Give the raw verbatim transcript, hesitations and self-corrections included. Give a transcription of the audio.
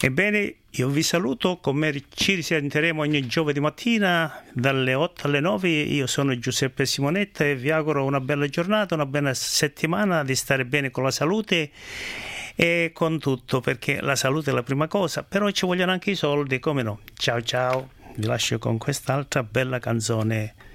Ebbene, io vi saluto, con me ci risentiremo ogni giovedì mattina dalle otto alle nove. Io sono Giuseppe Simonetta e vi auguro una bella giornata, una bella settimana, di stare bene con la salute e con tutto, perché la salute è la prima cosa, però ci vogliono anche i soldi, come no. Ciao ciao, vi lascio con quest'altra bella canzone.